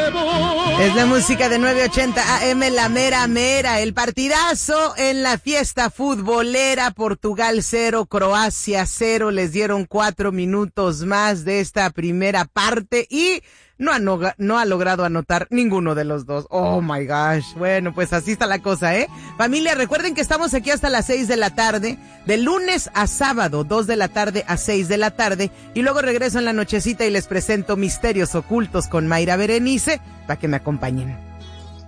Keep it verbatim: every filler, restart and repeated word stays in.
Es la música de nueve ochenta A M, la mera mera. El partidazo en la fiesta futbolera. Portugal cero, Croacia cero. Les dieron cuatro minutos más de esta primera parte y no ha, no, no ha logrado anotar ninguno de los dos. Oh my gosh. Bueno, pues así está la cosa, ¿eh? Familia, recuerden que estamos aquí hasta las seis de la tarde, de lunes a sábado, dos de la tarde a seis de la tarde, y luego regreso en la nochecita y les presento Misterios Ocultos con Mayra Berenice para que me acompañen.